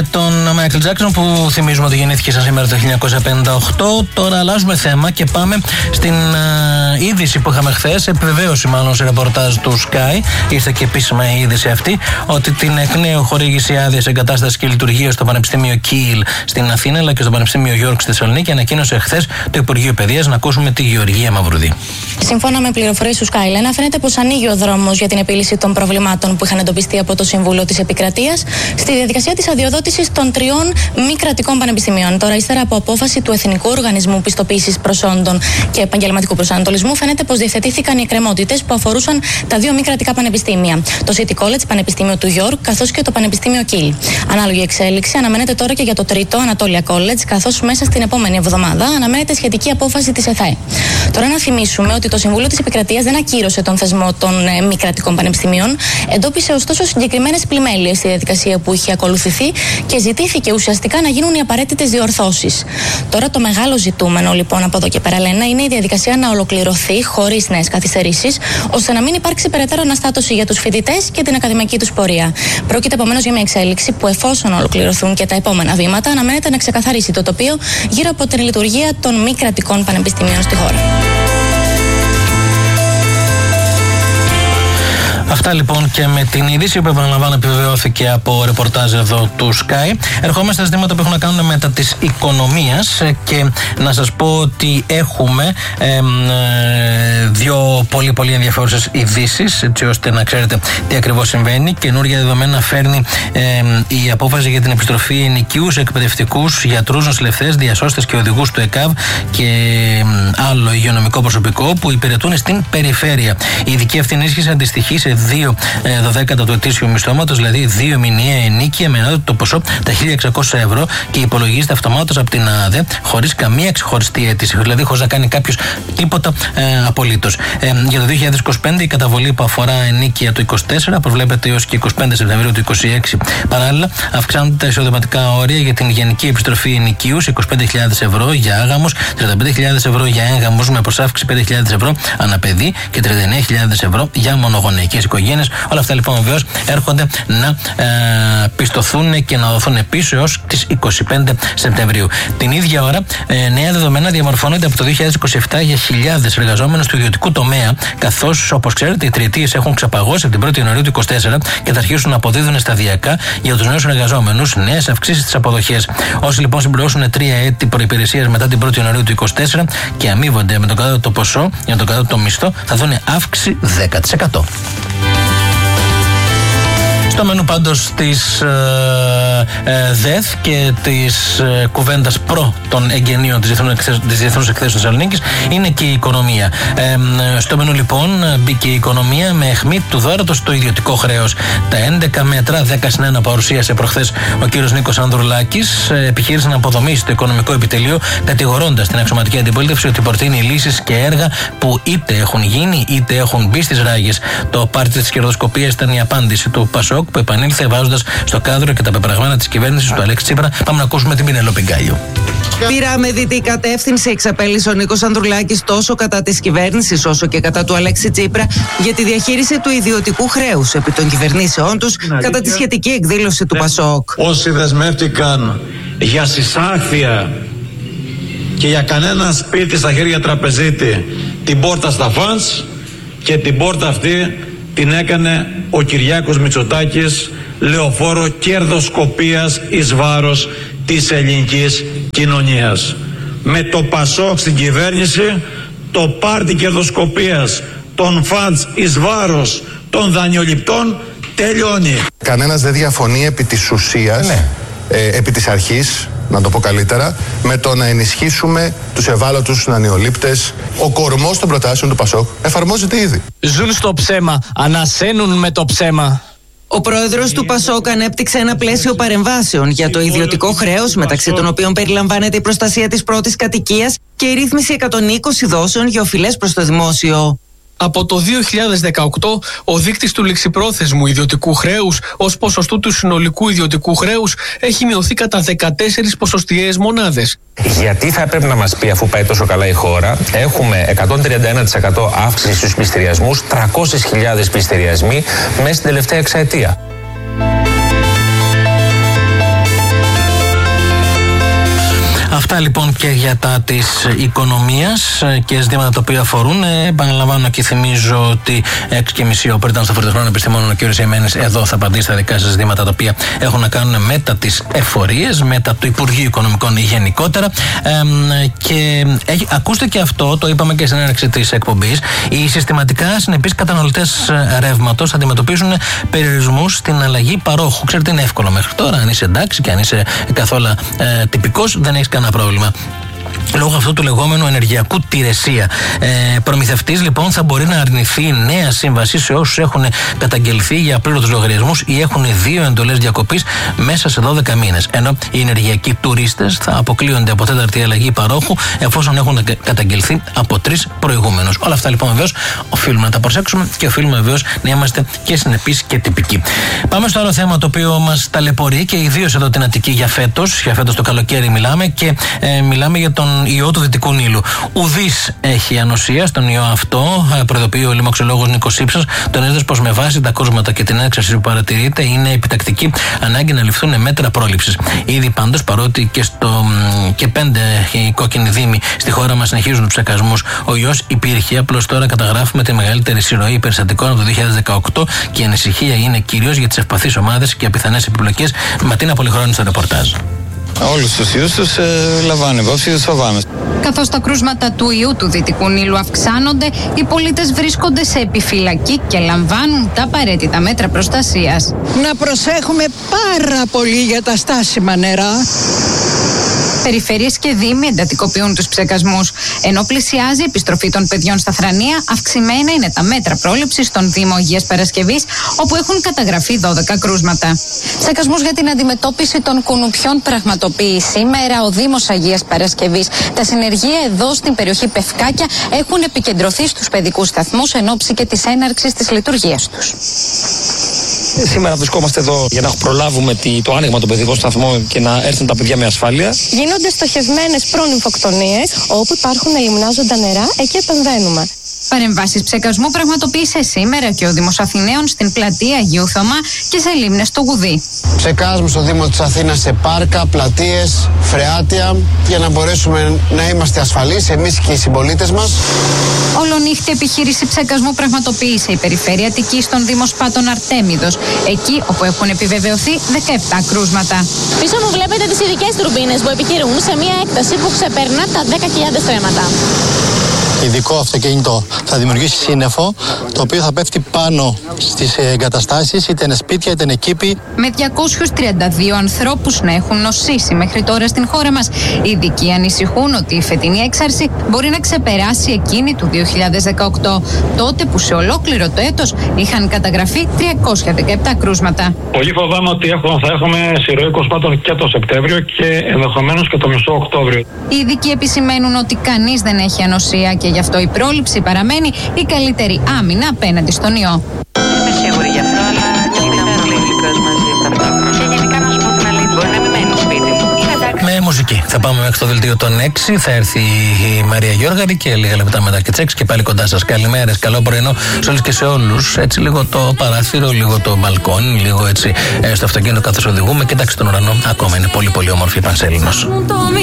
με τον Μάικλ Τζάκσον, που θυμίζουμε ότι γεννήθηκε σαν σήμερα το 1958. Τώρα αλλάζουμε θέμα και πάμε στην είδηση που είχαμε χθες, επιβεβαίωση μάλλον σε ρεπορτάζ του Sky. Ήρθε και επίσημα η είδηση αυτή, ότι την εκ νέου χορήγηση άδειας εγκατάστασης και λειτουργίας στο Πανεπιστήμιο Κίλ στην Αθήνα αλλά και στο Πανεπιστήμιο Γιόρκ στη Θεσσαλονίκη ανακοίνωσε χθες το Υπουργείο Παιδείας. Να ακούσουμε τη Γεωργία Μαυρουδή. Σύμφωνα με πληροφορίες του Sky, φαίνεται πως ανοίγει ο δρόμος για την επίλυση των προβλημάτων που είχαν εντοπιστεί από το Συμβούλιο της Επικρατείας στη διαδικασία της αδειοδότησης των 3 μη κρατικών πανεπιστημίων. Τώρα, ύστερα από απόφαση του Εθνικού Οργανισμού Πιστοποίησης Προσόντων και Επαγγελματικού Προσανατολισμού, φαίνεται πως διευθετήθηκαν οι εκκρεμότητες που αφορούσαν τα 2 μη κρατικά πανεπιστήμια, το City College Πανεπιστήμιο του Γιόρκ καθώς και το Πανεπιστήμιο Κίλ. Ανάλογη εξέλιξη αναμένεται τώρα και για το 3ο Anatolia College, καθώς μέσα στην επόμενη εβδομάδα αναμένεται σχετική απόφαση της ΕΘΑΕ. Τώρα, να θυμίσουμε ότι το Συμβούλιο της Επικρατείας δεν ακύρωσε τον θεσμό των μη κρατικών πανεπιστημίων, εντόπισε ωστόσο συγκεκριμένες πλημέλειες στη διαδικασία που είχε ακολουθηθεί και ζητήθηκε ουσιαστικά να γίνουν οι απαραίτητες διορθώσεις. Τώρα, το μεγάλο ζητούμενο λοιπόν από εδώ και πέρα, Λένα, είναι η διαδικασία να ολοκληρωθεί χωρίς νέες καθυστερήσεις, ώστε να μην υπάρξει περαιτέρω αναστάτωση για τους φοιτητές και την ακαδημαϊκή τους πορεία. Πρόκειται επομένως για μια εξέλιξη που, εφόσον ολοκληρωθούν και τα επόμενα βήματα, αναμένεται να ξεκαθαρίσει το τοπίο γύρω από την λειτουργία των μη κρατικών πανεπιστημίων στη χώρα. Αυτά λοιπόν και με την είδηση που επαναλαμβάνω επιβεβαιώθηκε από ρεπορτάζ εδώ του Sky. Ερχόμαστε στα ζητήματα που έχουν να κάνουν μετά της οικονομίας και να σας πω ότι έχουμε 2 πολύ ενδιαφέρουσες ειδήσεις, έτσι ώστε να ξέρετε τι ακριβώς συμβαίνει. Καινούργια δεδομένα φέρνει η απόφαση για την επιστροφή ενοικίου σε εκπαιδευτικούς, γιατρούς, νοσηλευτές, διασώστες και οδηγούς του ΕΚΑΒ και άλλο υγειονομικό προσωπικό που υπηρετούν στην περιφέρεια. Η ειδική αυτή ενίσχυση αντιστοιχεί σε 2 δωδέκατα του ετήσιου μισθώματος, δηλαδή 2 μηνιαία ενίκεια με ανώτατο ποσό τα 1.600 ευρώ και υπολογίζεται αυτομάτως από την ΑΔΕ χωρίς καμία ξεχωριστή αίτηση, δηλαδή χωρίς να κάνει κάποιος τίποτα απολύτως. Για το 2025 η καταβολή που αφορά ενίκεια του 24 προβλέπεται έως και 25 Σεπτεμβρίου του 26. Παράλληλα, αυξάνονται τα εισοδηματικά όρια για την γενική επιστροφή ενοικίου σε 25.000 ευρώ για άγαμους, 35.000 ευρώ για έγγαμους με προσάυξη 5.000 ευρώ αναπαιδί και 39.000 ευρώ για μονογονεϊκές οικογένειες. Όλα αυτά λοιπόν βεβαίως έρχονται να πιστωθούν και να δοθούν πίσω έως τις 25 Σεπτεμβρίου. Την ίδια ώρα, νέα δεδομένα διαμορφώνονται από το 2027 για χιλιάδες εργαζόμενους του ιδιωτικού τομέα, καθώς, όπως ξέρετε, οι τριετίες έχουν ξαπαγώσει από την 1η Ιανουαρίου του 2024 και θα αρχίσουν να αποδίδουν σταδιακά για τους νέους εργαζόμενους νέες αυξήσεις στις αποδοχές. Όσοι λοιπόν συμπληρώσουν 3 έτη προϋπηρεσίας μετά την 1η Ιανουαρίου του 2024 και αμείβονται με τον κατώτατο ποσό για τον κατώτατο μισθό, θα δουν αύξηση 10%. Στο μενού πάντως της ΔΕΘ και της κουβέντας προ των εγγενείων της Διεθνούς Εκθέσεως Θεσσαλονίκης είναι και η οικονομία. Στο μενού λοιπόν μπήκε η οικονομία με αιχμή του δώρατος στο ιδιωτικό χρέος. Τα 11 μέτρα, 10+1 παρουσίασε προχθές ο κύριος Νίκος Ανδρουλάκης, επιχείρησε να αποδομήσει το οικονομικό επιτελείο, κατηγορώντας την αξιωματική αντιπολίτευση ότι προτείνει λύσεις και έργα που είτε έχουν γίνει είτε έχουν μπει στις ράγες. Το πάρτι της κερδοσκοπίας ήταν η απάντηση του Πασόκ, που επανήλθε βάζοντας στο κάδρο και τα πεπραγμένα της κυβέρνησης του Αλέξη Τσίπρα. Πάμε να ακούσουμε την Πινελόπη Γκάλιο. Πήρα με δυτή κατεύθυνση εξαπέλυσε ο Νίκος Ανδρουλάκης τόσο κατά της κυβέρνησης όσο και κατά του Αλέξη Τσίπρα για τη διαχείριση του ιδιωτικού χρέους επί των κυβερνήσεών τους κατά τη σχετική εκδήλωση του Πασόκ. Όσοι δεσμεύτηκαν για συσάχθεια και για κανένα σπίτι στα χέρια τραπεζίτη, την πόρτα στα φαντς, και την πόρτα αυτή την έκανε ο Κυριάκος Μητσοτάκης, λεωφόρο κερδοσκοπίας εις βάρος της ελληνικής κοινωνίας. Με το Πασόκ στην κυβέρνηση, το πάρτι κερδοσκοπίας των φαντς εις βάρος των δανειοληπτών τελειώνει. Κανένας δεν διαφωνεί επί της ουσίας, επί της αρχής, να το πω καλύτερα, με το να ενισχύσουμε τους ευάλωτους δανειολήπτες. Ο κορμός των προτάσεων του Πασόκ εφαρμόζεται ήδη. Ζουν στο ψέμα, ανασένουν με το ψέμα. Ο πρόεδρος του Πασόκ ανέπτυξε ένα πλαίσιο παρεμβάσεων για το ιδιωτικό χρέος, μεταξύ των οποίων περιλαμβάνεται η προστασία της πρώτης κατοικίας και η ρύθμιση 120 δόσεων για οφειλές προς το δημόσιο. Από το 2018, ο δείκτης του ληξιπρόθεσμου ιδιωτικού χρέους ως ποσοστού του συνολικού ιδιωτικού χρέους έχει μειωθεί κατά 14 ποσοστιαίες μονάδες. Γιατί θα έπρεπε να μας πει, αφού πάει τόσο καλά η χώρα, έχουμε 131% αύξηση στους πληστηριασμούς, 300.000 πληστηριασμοί μέσα στην τελευταία εξαετία. Αυτά λοιπόν και για τα της οικονομίας και ζητήματα τα οποία αφορούν. Επαναλαμβάνω και θυμίζω ότι 6:30 όπου ήταν στο Φορτισμένο Επιστημόνων ο κ. Ιεμένης εδώ θα απαντήσει στα δικά σας ζητήματα τα οποία έχουν να κάνουν μετά τις εφορίες, μετά το Υπουργείο Οικονομικών γενικότερα. Και ακούστε και αυτό, το είπαμε και στην έναρξη της εκπομπής. Οι συστηματικά συνεπείς καταναλωτές ρεύματος θα αντιμετωπίζουν περιορισμούς στην αλλαγή παρόχου. Ξέρετε, είναι εύκολο μέχρι τώρα. Αν είσαι εντάξει και αν είσαι καθόλου τυπικός, δεν έχεις κανένα πρόβλημα. Λόγω αυτού του λεγόμενου ενεργειακού τηρεσία. Προμηθευτής λοιπόν θα μπορεί να αρνηθεί νέα σύμβαση σε όσους έχουν καταγγελθεί για απλήρωτους λογαριασμούς ή έχουν 2 εντολές διακοπής μέσα σε 12 μήνες. Ενώ οι ενεργειακοί τουρίστες θα αποκλείονται από τέταρτη αλλαγή παρόχου εφόσον έχουν καταγγελθεί από 3 προηγούμενους. Όλα αυτά λοιπόν βεβαίως οφείλουμε να τα προσέξουμε και οφείλουμε βεβαίως να είμαστε και συνεπείς και τυπικοί. Πάμε στο άλλο θέμα το οποίο μας ταλαιπωρεί και ιδίως εδώ την Αττική για φέτος το καλοκαίρι μιλάμε και μιλάμε για τον ιό του Δυτικού Νείλου. Ουδής έχει ανοσία στον ιό αυτό, προειδοποιεί ο λοιμοξιολόγος Νίκος Ήψας, τονίζοντας πως με βάση τα κρούσματα και την έξαρση που παρατηρείται είναι επιτακτική ανάγκη να ληφθούν μέτρα πρόληψης. Ήδη πάντως, παρότι και 5 οι κόκκινοι δήμοι στη χώρα μας συνεχίζουν τους ψεκασμούς, ο ιός υπήρχε, απλώς τώρα καταγράφουμε τη μεγαλύτερη συρροή περιστατικών από το 2018 και η ανησυχία είναι κυρίως για τις ευπαθείς ομάδες και πιθανές επιπλοκές. Ματίνα Πολυχρόνη στο ρεπορτάζ. Όλους τους ιούς τους λαμβάνουν υπόψη, τους φοβάμαι. Καθώς τα κρούσματα του ιού του Δυτικού Νείλου αυξάνονται, οι πολίτες βρίσκονται σε επιφυλακή και λαμβάνουν τα απαραίτητα μέτρα προστασίας. Να προσέχουμε πάρα πολύ για τα στάσιμα νερά. Περιφέρειες και δήμοι εντατικοποιούν τους ψεκασμούς. Ενώ πλησιάζει η επιστροφή των παιδιών στα θρανία, αυξημένα είναι τα μέτρα πρόληψης στον Δήμο Αγίας Παρασκευής, όπου έχουν καταγραφεί 12 κρούσματα. Ψεκασμούς για την αντιμετώπιση των κουνουπιών πραγματοποιεί σήμερα ο Δήμος Αγίας Παρασκευής. Τα συνεργεία εδώ στην περιοχή Πευκάκια έχουν επικεντρωθεί στους παιδικούς σταθμούς εν ώψη και της έναρξης της λειτουργίας τους. Σήμερα βρισκόμαστε εδώ για να προλάβουμε το άνοιγμα των παιδικών σταθμών και να έρθουν τα παιδιά με ασφάλεια. Γίνονται στοχευμένες προνυμφοκτονίες, όπου υπάρχουν ελιμνάζοντα νερά, εκεί επεμβαίνουμε. Παρεμβάσεις ψεκασμού πραγματοποίησε σήμερα και ο Δήμος Αθηναίων στην πλατεία Αγίου Θωμά και σε λίμνες στο Γουδί. Ψεκάζουμε στο Δήμο της Αθήνας σε πάρκα, πλατείες, φρεάτια για να μπορέσουμε να είμαστε ασφαλείς εμείς και οι συμπολίτες μας. Ολονύχτη επιχείρηση ψεκασμού πραγματοποίησε η Περιφέρεια Αττικής στον Δήμο Σπάτων Αρτέμιδος, εκεί όπου έχουν επιβεβαιωθεί 17 κρούσματα. Πίσω μου βλέπετε τις ειδικές τουρμπίνες που επιχειρούν σε μια έκταση που ξεπερνά τα 10.000 στρέμματα. Ειδικό αυτοκίνητο θα δημιουργήσει σύννεφο, το οποίο θα πέφτει πάνω στις εγκαταστάσεις, είτε είναι σπίτια είτε είναι κήποι. Με 232 ανθρώπους να έχουν νοσήσει μέχρι τώρα στην χώρα μας, οι ειδικοί ανησυχούν ότι η φετινή έξαρση μπορεί να ξεπεράσει εκείνη του 2018, τότε που σε ολόκληρο το έτος είχαν καταγραφεί 317 κρούσματα. Πολύ φοβάμαι ότι θα έχουμε συρροή κρουσμάτων και το Σεπτέμβριο και ενδεχομένως και το μισό Οκτώβριο. Οι ειδικοί επισημαίνουν ότι κανείς δεν έχει ανοσία και γι' αυτό η πρόληψη παραμένει η καλύτερη άμυνα απέναντι στον ιό. Είμαι σίγουρη γι' αυτό, αλλά είναι πολύ γλυκός μαζί. Και γενικά να σου πω την αλήθεια, μπορεί να μην μένει σπίτι μου. Με μουσική. Θα πάμε μέχρι το δελτίο των 6. Θα έρθει η Μαρία Γιώργαρη και λίγα λεπτά μετά και τις 6 και πάλι κοντά σας. Καλημέρες, καλό πρωινό σε όλες και σε όλους. Έτσι λίγο το παράθυρο, λίγο το μπαλκόνι, λίγο έτσι στο αυτοκίνητο καθώς οδηγούμε. Κοιτάξτε τον ουρανό, ακόμα είναι πολύ πολύ όμορφη η Πανσέλινος.